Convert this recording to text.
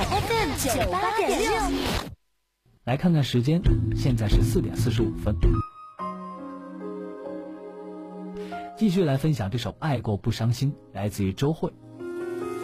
FM98.6。 来看看时间，现在是4点45分。继续来分享这首《爱过不伤心》，来自于周蕙。